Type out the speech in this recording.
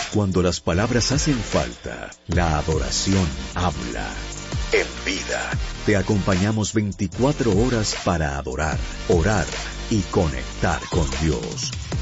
Cuando las palabras hacen falta, la adoración habla. En vida, te acompañamos 24 horas para adorar, orar y conectar con Dios.